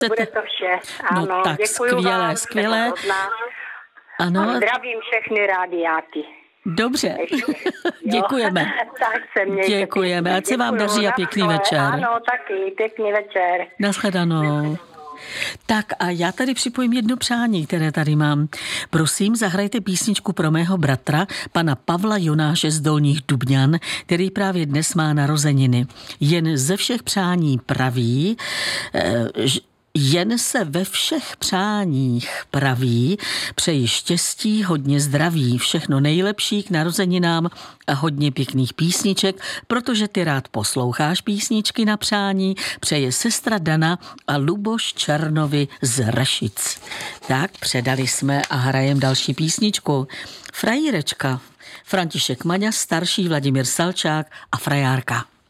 Bude to vše, ano. No tak děkuju skvělé, vám, skvělé. Ano. A zdravím všechny rádiáky. Dobře, Ještě, děkujeme. Tak se mějte. Děkujeme, ať se vám daří a pěkný večer. Ano, taky, pěkný večer. Nashledanou. Tak a já tady připojím jedno přání, které tady mám. Prosím, zahrajte písničku pro mého bratra, pana Pavla Jonáše z Dolních Dubňan, který právě dnes má narozeniny. Jen ze všech přání praví, jen se ve všech přáních praví, přeji štěstí, hodně zdraví, všechno nejlepší k narozeninám a hodně pěkných písniček, protože ty rád posloucháš písničky na přání, přeje sestra Dana a Luboš Černovi z Rašic. Tak předali jsme a hrajem další písničku. Frajírečka, František Maňas, starší, Vladimír Salčák a Frajárka.